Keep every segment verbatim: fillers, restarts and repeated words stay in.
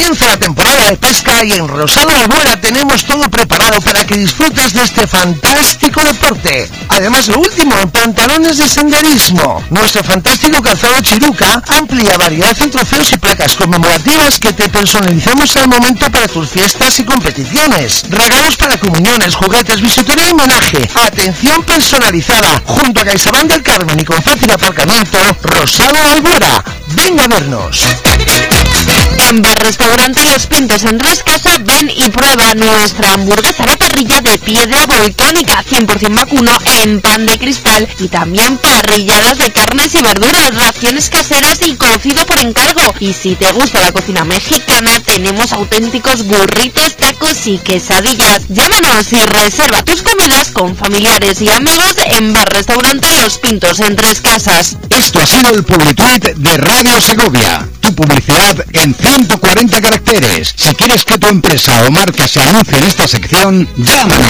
Comienza la temporada de pesca y en Rosado Albuera tenemos todo preparado para que disfrutes de este fantástico deporte. Además, lo último en pantalones de senderismo. Nuestro fantástico calzado Chiruca, amplia variedad en trofeos y placas conmemorativas que te personalizamos al momento para tus fiestas y competiciones. Regalos para comuniones, juguetes, bisutería y homenaje. Atención personalizada. Junto a CaixaBank del Carmen y con fácil aparcamiento, Rosado Albuera. Venga a vernos. En Bar Restaurante Los Pintos en Rescasa, ven y prueba nuestra hamburguesa a la parrilla de piedra volcánica, cien por ciento vacuno en pan de cristal, y también parrilladas de carnes y verduras, raciones caseras y cocido por encargo. Y si te gusta la cocina mexicana, tenemos auténticos burritos, tacos y quesadillas. Llámanos y reserva tus comidas con familiares y amigos en Bar Restaurante Los Pintos en Tres Casas. Esto ha sido el Publituit de Radio Segovia. Tu publicidad en ciento cuarenta caracteres. Si quieres que tu empresa o marca se anuncie en esta sección, llámanos.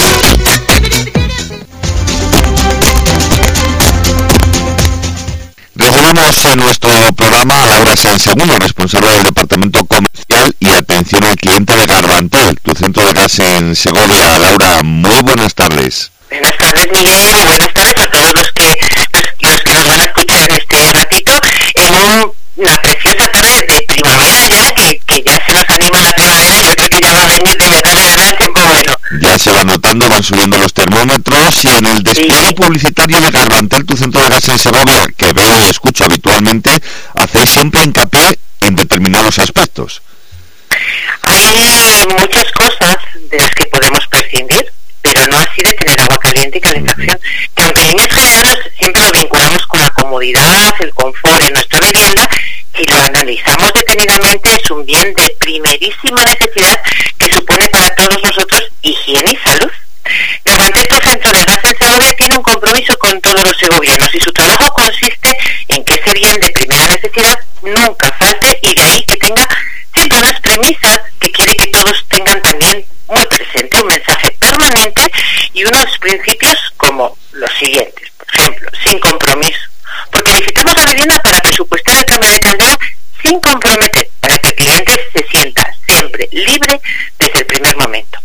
Recibimos en nuestro programa a Laura Sáenz Segundo, responsable del Departamento Comercial y Atención al Cliente de Garbantel, tu centro de gas en Segovia. Laura, muy buenas tardes. Buenas tardes, Miguel, y buenas tardes a todos los que, los, los que nos van a escuchar en este ratito, en un, una preciosa tarde de primavera ya, que, que ya se nos anima la primavera, y yo creo que ya va a venir, que me regalará el tiempo bueno. Ya se va notando, van subiendo los termómetros, y en el despliegue sí. publicitario de Garbantel, tu centro de gas en Segovia, que veo y escucho habitualmente, hacéis siempre hincapié en determinados aspectos. Hay muchas cosas de las que podemos prescindir, pero no así de tener agua caliente y calefacción, que aunque en líneas generales siempre lo vinculamos con la comodidad, el confort en nuestra vivienda, si lo analizamos detenidamente es un bien de primerísima necesidad que supone para todos nosotros higiene y salud. Garbantel, tu centro de gas en Segovia, tiene un compromiso con todos los segovianos y su trabajo consiste en que ese bien de primera necesidad nunca falte, y de ahí que tenga siempre unas premisas que quiere que todos tengan también muy presente, un mensaje permanente y unos principios como los siguientes. Por ejemplo, sin compromiso, porque licitamos la vivienda para presupuestar el cambio de caldera sin comprometer, para que el cliente se sienta siempre libre desde el primer momento.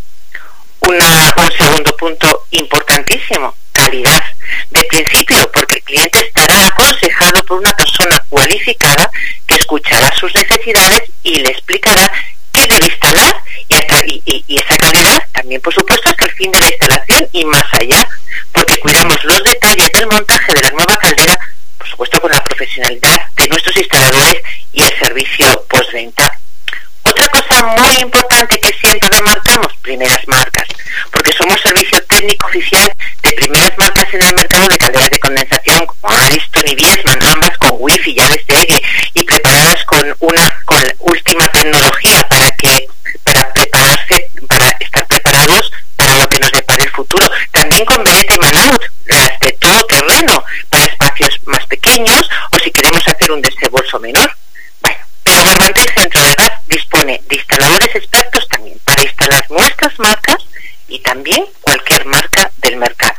Una, un segundo punto importantísimo, calidad de principio, porque el cliente estará aconsejado por una persona cualificada que escuchará sus necesidades y le explicará qué debe instalar, y, y, y esa calidad también, por supuesto, hasta el fin de la instalación y más allá, porque cuidamos los detalles del montaje de la nueva caldera, por supuesto con la profesionalidad de nuestros instaladores y el servicio postventa. Otra cosa muy importante que siempre remarcamos, primeras marcas, porque somos servicio técnico oficial de primeras marcas en el mercado de calderas de condensación como Ariston y Viessmann, ambas con wifi, llaves de aire y preparadas con una con última tecnología para que para prepararse, para estar preparados para lo que nos depara el futuro. También con Benete y Manaut, las de todo terreno para espacios más pequeños o si queremos hacer un desembolso menor. Bueno, pero Garbantel Centro de Gas dispone de instaladores expertos también para instalar nuestras marcas y también cualquier marca del mercado.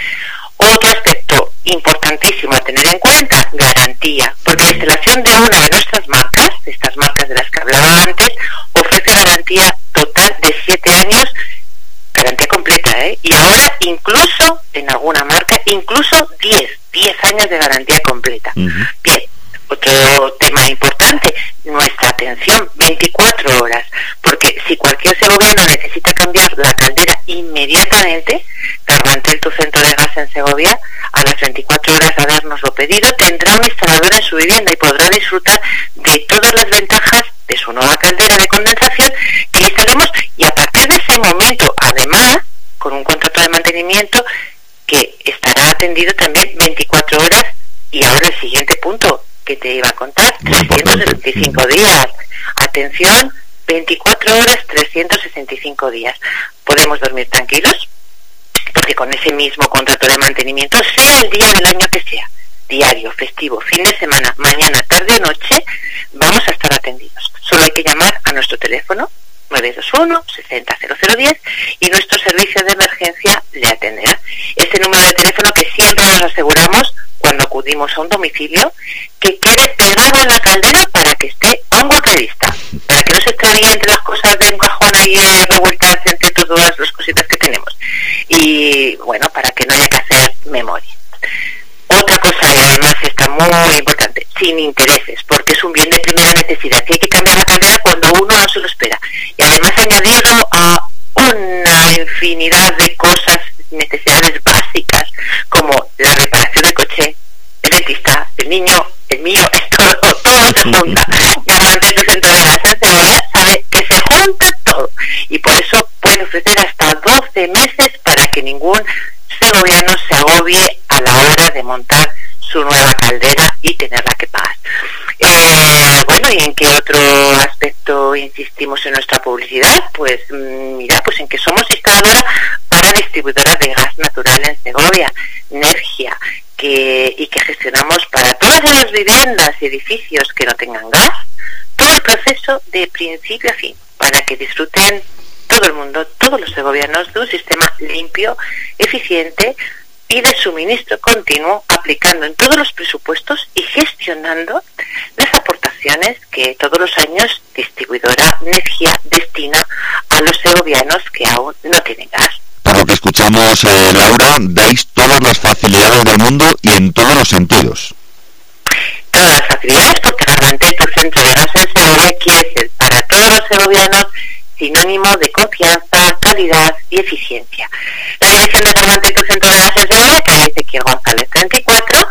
Otro aspecto importantísimo a tener en cuenta, garantía, porque la instalación de una de nuestras marcas, estas marcas de las que hablaba antes, ofrece garantía total de siete años, garantía completa, ¿eh? Y ahora incluso, en alguna marca, incluso diez años de garantía completa. Uh-huh. Bien, otro tema importante, nuestra atención veinticuatro horas, porque si cualquier segoviano necesita cambiar la caldera inmediatamente, Garbantel, tu centro de gas en Segovia, a las veinticuatro horas de habernos lo pedido, tendrá un instalador en su vivienda y podrá disfrutar de todas las ventajas de su nueva caldera de condensación que instalemos, y a partir de ese momento, además, con un contrato de mantenimiento que estará atendido también veinticuatro horas. Y ahora el siguiente punto que te iba a contar, trescientos sesenta y cinco días. Atención, veinticuatro horas, trescientos sesenta y cinco días. Podemos dormir tranquilos, porque con ese mismo contrato de mantenimiento, sea el día del año que sea, diario, festivo, fin de semana, mañana, tarde o noche, vamos a estar atendidos. Solo hay que llamar a nuestro teléfono nueve dos uno, sesenta, cero cero diez y nuestro servicio de emergencia le atenderá. Este número de teléfono que siempre nos aseguramos cuando acudimos a un domicilio que quede pegado a la caldera para que esté a un golpe de vista, para que no se está ahí entre las cosas de un cajón ahí eh, revueltas entre todas las cositas que tenemos. Y bueno, para que no haya que hacer memoria. Otra cosa, y además está muy importante, sin intereses, porque es un bien de primera necesidad, que hay que cambiar la caldera cuando uno no se lo espera. Y además añadirlo a una infinidad de cosas, necesidades básicas, como la reparación del coche, el dentista, el niño, el mío, todo, todo se junta. Garbantel, tu centro de grasa en Segovia, sabe que se junta todo. Y por eso puede ofrecer hasta doce meses para que ningún segoviano se agobie a la hora de montar su nueva caldera y tenerla que pagar. Eh, bueno, ¿y en qué otro aspecto insistimos en nuestra publicidad? Pues mira, pues en que somos instaladora para distribuidora de gas natural en Segovia, Nergia, que, y que gestionamos para todas las viviendas y edificios que no tengan gas, todo el proceso de principio a fin, para que disfruten todo el mundo, todos los segovianos, de un sistema limpio, eficiente y de suministro continuo, aplicando en todos los presupuestos y gestionando las aportaciones que todos los años distribuidora Nergia destina a los segovianos que aún no tienen gas. Por lo que escuchamos, eh, Laura, dais todas las facilidades del mundo y en todos los sentidos. Todas las facilidades, porque Garbantel, tu centro de gas en Segovia, quiere ser para todos los segovianos sinónimo de confianza, calidad y eficiencia. La dirección de Garbantel, tu centro de gas en Segovia, calle Ezequiel González treinta y cuatro,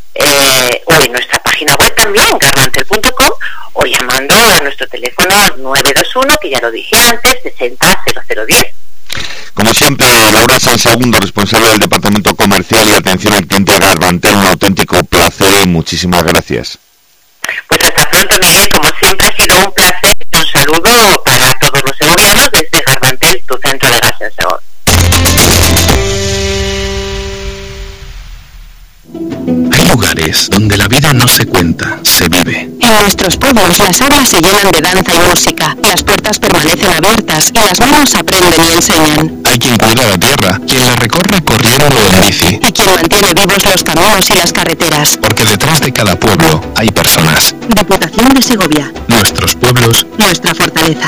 eh, o en nuestra página web también, garbantel punto com, o llamando a nuestro teléfono nueve dos uno, que ya lo dije antes, sesenta cero cero diez. Como siempre, Laura San Segundo, responsable del Departamento Comercial y Atención al Cliente de Garbantel, un auténtico placer y muchísimas gracias. Pues hasta pronto, Miguel, como siempre ha sido un placer y un saludo para todos los segovianos desde Garbantel, tu centro de gas en Segovia. Hay lugares donde la vida no se cuenta, se vive. En nuestros pueblos las aulas se llenan de danza y música, las puertas permanecen abiertas y las manos aprenden y enseñan. Hay quien cuida la tierra, quien la recorre corriendo o en bici. Y quien mantiene vivos los caminos y las carreteras. Porque detrás de cada pueblo hay personas. Diputación de Segovia. Nuestros pueblos, nuestra fortaleza.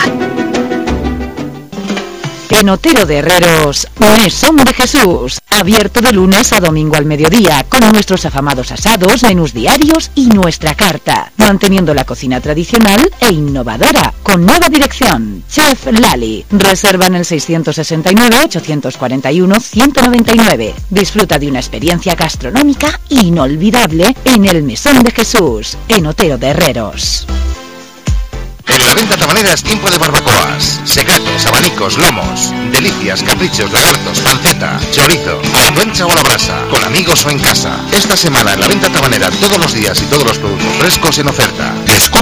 En Otero de Herreros, Mesón de Jesús, abierto de lunes a domingo al mediodía, con nuestros afamados asados, menús diarios y nuestra carta, manteniendo la cocina tradicional e innovadora, con nueva dirección. Chef Lali, reserva en el seiscientos sesenta y nueve, ochocientos cuarenta y uno, ciento noventa y nueve. Disfruta de una experiencia gastronómica inolvidable en el Mesón de Jesús, en Otero de Herreros. En la venta tabanera es tiempo de barbacoas, secretos, abanicos, lomos, delicias, caprichos, lagartos, panceta, chorizo, a la plancha o a la brasa, con amigos o en casa. Esta semana en la venta tabanera todos los días y todos los productos frescos en oferta. te escucho